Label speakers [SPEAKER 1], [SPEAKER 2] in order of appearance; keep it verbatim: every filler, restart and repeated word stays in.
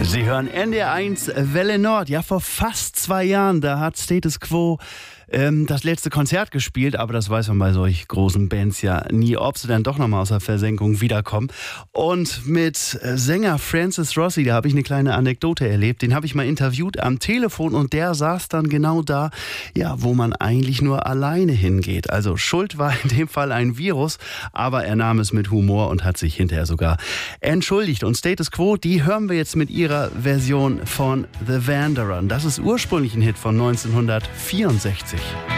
[SPEAKER 1] Sie hören N D R eins Welle Nord. Ja, vor fast zwei Jahren, da hat Status Quo ähm, das letzte Konzert gespielt. Aber das weiß man bei solch großen Bands ja nie, ob sie dann doch nochmal aus der Versenkung wiederkommen. Und mit Sänger Francis Rossi, da habe ich eine kleine Anekdote erlebt. Den habe ich mal interviewt am Telefon und der saß dann genau da, ja, wo man eigentlich nur alleine hingeht. Also Schuld war in dem Fall ein Virus, aber er nahm es mit Humor und hat sich hinterher sogar entschuldigt. Und Status Quo, die hören wir jetzt mit ihrer Version von The Wanderer. Das ist ursprünglich ein Hit von neunzehnhundertvierundsechzig.